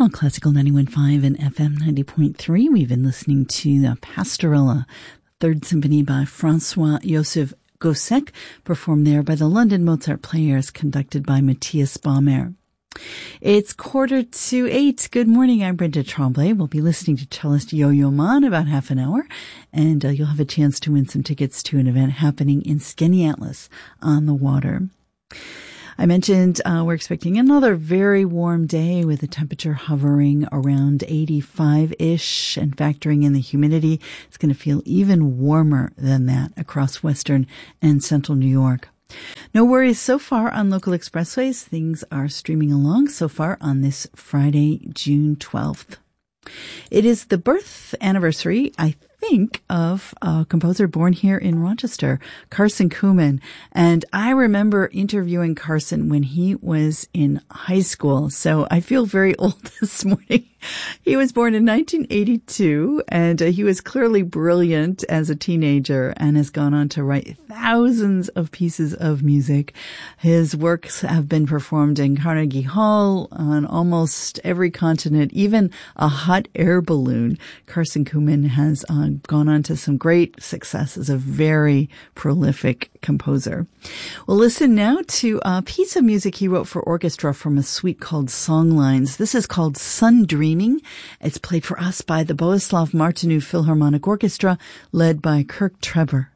On Classical 91.5 and FM 90.3, we've been listening to the Pastorella, Third Symphony by Francois-Joseph Gossec, performed there by the London Mozart Players, conducted by Matthias Baumer. It's 7:45. Good morning, I'm Brenda Tremblay. We'll be listening to cellist Yo-Yo Ma in about half an hour, and you'll have a chance to win some tickets to an event happening in Skaneateles on the water. I mentioned we're expecting another very warm day with the temperature hovering around 85-ish and factoring in the humidity. It's going to feel even warmer than that across western and central New York. No worries so far on local expressways. Things are streaming along so far on this Friday, June 12th. It is the birth anniversary, I think, of a composer born here in Rochester, Carson Kuhlman. And I remember interviewing Carson when he was in high school, so I feel very old this morning. He was born in 1982, and he was clearly brilliant as a teenager and has gone on to write thousands of pieces of music. His works have been performed in Carnegie Hall, on almost every continent, even a hot air balloon. Carson Kuhlman has gone on to some great success as a very prolific composer. We'll listen now to a piece of music he wrote for orchestra from a suite called Songlines. This is called Sun Dreaming. It's played for us by the Bohuslav Martinu Philharmonic Orchestra, led by Kirk Trevor.